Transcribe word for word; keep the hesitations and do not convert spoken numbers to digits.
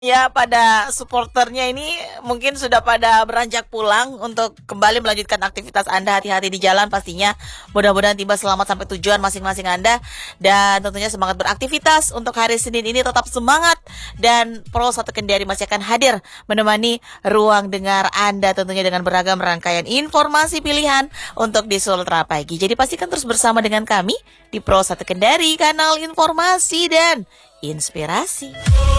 Ya, pada supporternya ini mungkin sudah pada beranjak pulang untuk kembali melanjutkan aktivitas Anda. Hati-hati di jalan pastinya. Mudah-mudahan tiba selamat sampai tujuan masing-masing Anda. Dan tentunya semangat beraktivitas untuk hari Senin ini, tetap semangat. Dan Pro satu Kendari masih akan hadir menemani ruang dengar Anda tentunya dengan beragam rangkaian informasi pilihan untuk di Sultra Pagi. Jadi pastikan terus bersama dengan kami di Pro satu Kendari, kanal informasi dan inspirasi.